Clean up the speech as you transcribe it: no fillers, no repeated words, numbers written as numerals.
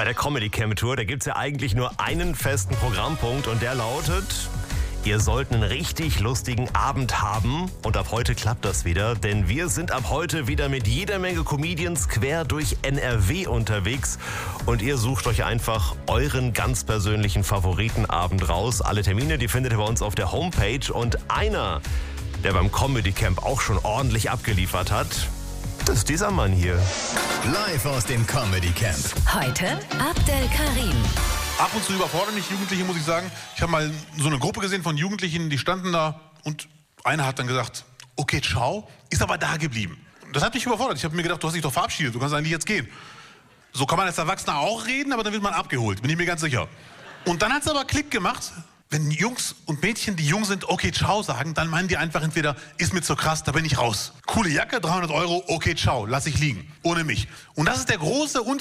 Bei der Comedy Camp Tour, da gibt es ja eigentlich nur einen festen Programmpunkt und der lautet: Ihr sollt einen richtig lustigen Abend haben. Und ab heute klappt das wieder, denn wir sind ab heute wieder mit jeder Menge Comedians quer durch NRW unterwegs. Und ihr sucht euch einfach euren ganz persönlichen Favoritenabend raus. Alle Termine, die findet ihr bei uns auf der Homepage. Und einer, der beim Comedy Camp auch schon ordentlich abgeliefert hat, das ist dieser Mann hier. Live aus dem Comedy Camp. Heute Abdel Karim. Ab und zu überfordern mich Jugendliche, muss ich sagen. Ich habe mal so eine Gruppe gesehen von Jugendlichen, die standen da und einer hat dann gesagt, okay, ciao, ist aber da geblieben. Das hat mich überfordert. Ich habe mir gedacht, du hast dich doch verabschiedet, du kannst eigentlich jetzt gehen. So kann man als Erwachsener auch reden, aber dann wird man abgeholt, bin ich mir ganz sicher. Und dann hat es aber Klick gemacht. Wenn Jungs und Mädchen, die jung sind, okay, ciao sagen, dann meinen die einfach entweder, ist mir zu krass, da bin ich raus. Coole Jacke, 300 €, okay, ciao, lass ich liegen, ohne mich. Und das ist der große Unterschied.